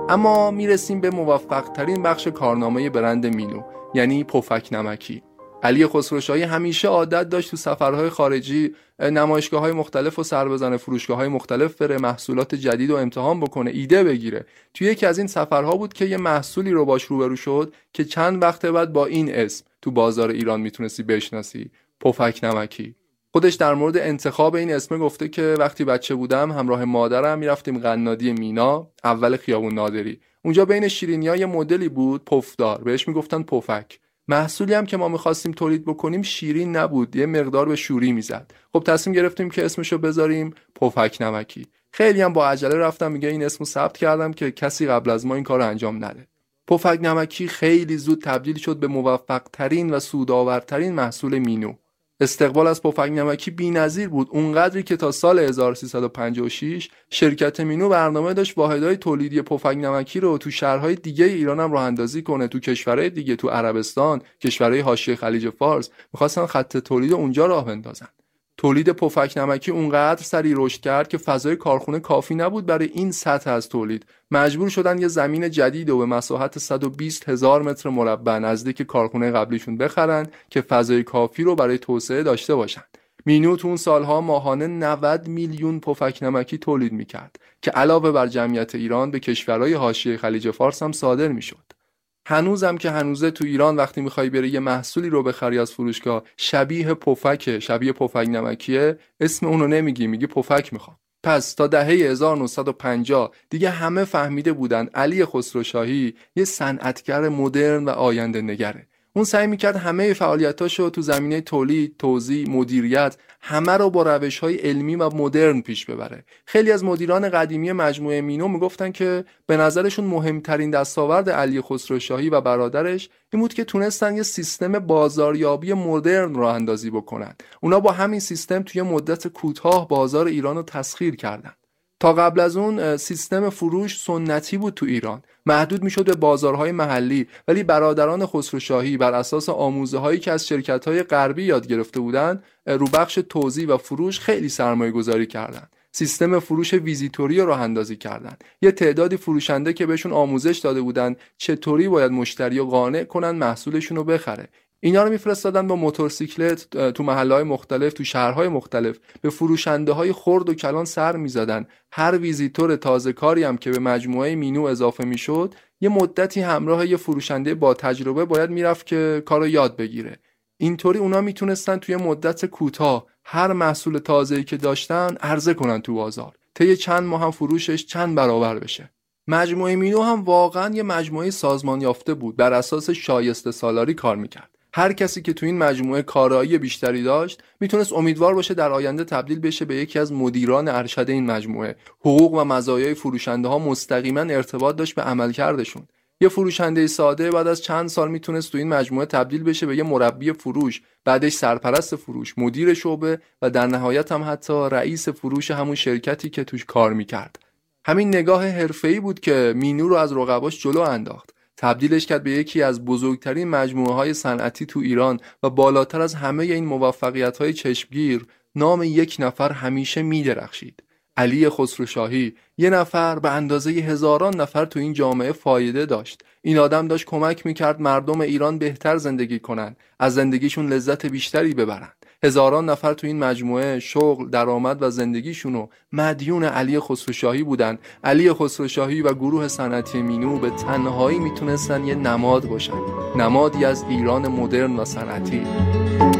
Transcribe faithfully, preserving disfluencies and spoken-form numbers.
اما میرسیم به موفق ترین بخش کارنامه برند مینو، یعنی پفک نمکی. علی خسروشاهی همیشه عادت داشت تو سفرهای خارجی نمایشگاه‌های مختلف و سر بزنه، فروشگاه‌های مختلف بره، محصولات جدید رو امتحان بکنه، ایده بگیره. توی یکی از این سفرها بود که یه محصولی رو باش روبرو شد که چند وقت بعد با این اسم تو بازار ایران میتونستی بشناسی، پفک نمکی. خودش در مورد انتخاب این اسم گفته که وقتی بچه بودم همراه مادرم میرفتیم قنادی مینا، اول خیابون نادری. اونجا بین شیرینی‌ها یه مدلی بود پفدار، بهش میگفتن پفک. محصولی هم که ما می‌خواستیم تولید بکنیم شیرین نبود، یه مقدار به شوری میزد. خب تصمیم گرفتیم که اسمشو بذاریم پفک نمکی. خیلی هم با عجله رفتم میگه این اسمو ثبت کردم که کسی قبل از ما این کارو انجام نده. پفک نمکی خیلی زود تبدیل شد به موفق ترین و سودآورترین محصول مینو. استقبال از پفک نمکی بی‌نظیر بود، اونقدری که تا سال هزار و سیصد و پنجاه و شش شرکت مینو برنامه داشت واحدهای تولیدی پفک نمکی رو تو شهرهای دیگه ایران هم راه اندازی کنه، تو کشورهای دیگه، تو عربستان، کشورهای حاشیه خلیج فارس، می‌خواستن خط تولید اونجا راه بندازن. تولید پفک نمکی اونقدر سریع رشد کرد که فضای کارخونه کافی نبود برای این سطح از تولید. مجبور شدن یه زمین جدید و به مساحت صد و بیست هزار متر مربع نزدیک کارخونه قبلیشون بخرن که فضای کافی رو برای توسعه داشته باشن. مینو تو اون سالها ماهانه نود میلیون پفک نمکی تولید میکرد که علاوه بر جمعیت ایران به کشورهای حاشیه خلیج فارس هم صادر میشد. هنوزم که هنوزه تو ایران وقتی میخوای بری یه محصولی رو بخری از فروشگاه شبیه پفک، شبیه پفک نمکیه، اسم اونو نمیگی، میگی پفک میخوام. پس تا دهه هزار و نهصد و پنجاه دیگه همه فهمیده بودن علی خسروشاهی یه صنعتگر مدرن و آینده نگره. اون سعی میکرد همه فعالیتاشو تو زمینه تولید، توزیع، مدیریت همه رو با روش‌های علمی و مدرن پیش ببره. خیلی از مدیران قدیمی مجموعه مینو میگفتن که به نظرشون مهمترین دستاورد علی خسروشاهی و برادرش این بود که تونستن یه سیستم بازاریابی مدرن راه اندازی بکنن. اونا با همین سیستم توی مدت کوتاه بازار ایران رو تسخیر کردن. تا قبل از اون سیستم فروش سنتی بود تو ایران، محدود میشد به بازارهای محلی، ولی برادران خسروشاهی بر اساس آموزه‌هایی که از شرکت‌های غربی یاد گرفته بودند، رو بخش توزیع و فروش خیلی سرمایه‌گذاری کردند. سیستم فروش ویزیتوری رو راه اندازی کردند. یه تعدادی فروشنده که بهشون آموزش داده بودن چطوری باید مشتری رو قانع کنن محصولشون رو بخره. اینا رو میفرستادن با موتورسیکلت تو محله‌های مختلف، تو شهرهای مختلف، به فروشنده‌های خرد و کلان سر می‌زدن. هر ویزیتور تازه کاری هم که به مجموعه مینو اضافه میشد، یه مدتی همراه یه فروشنده با تجربه باید میرفت که کارو یاد بگیره. اینطوری اونا میتونستن توی مدت کوتاه هر محصول تازه‌ای که داشتن عرضه کنن تو بازار. طی چند ماه هم فروشش چند برابر بشه. مجموعه مینو هم واقعا یه مجموعه سازمان یافته بود، بر اساس شایسته سالاری کار میکرد. هر کسی که تو این مجموعه کارایی بیشتری داشت میتونست امیدوار باشه در آینده تبدیل بشه به یکی از مدیران ارشد این مجموعه. حقوق و مزایای فروشنده ها مستقیما ارتباط داشت به عملکردشون. یه فروشنده ساده بعد از چند سال میتونست تو این مجموعه تبدیل بشه به یه مربی فروش، بعدش سرپرست فروش، مدیر شعبه و در نهایت هم حتی رئیس فروش همون شرکتی که توش کار میکرد. همین نگاه حرفه‌ای بود که مینو رو از رقباش جلو انداخت. تبدیلش کرد به یکی از بزرگترین مجموعه‌های صنعتی تو ایران و بالاتر از همه این موفقیت‌های چشمگیر نام یک نفر همیشه می‌درخشید. علی خسروشاهی، یه نفر به اندازه هزاران نفر تو این جامعه فایده داشت. این آدم داشت کمک می‌کرد مردم ایران بهتر زندگی کنن، از زندگیشون لذت بیشتری ببرن. هزاران نفر تو این مجموعه شغل، درآمد و زندگیشونو مدیون علی خسروشاهی بودن. علی خسروشاهی و گروه صنعتی مینو به تنهایی میتونستن یه نماد باشن، نمادی از ایران مدرن و صنعتی.